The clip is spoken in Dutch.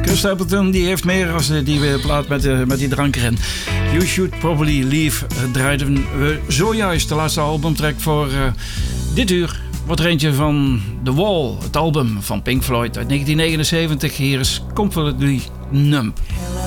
Stapleton die heeft meer als die plaat met die drank erin. You Should Probably Leave draaiden we zojuist de laatste albumtrack voor dit uur. Wordt er eentje van The Wall, het album van Pink Floyd uit 1979. Hier is Completely Numb.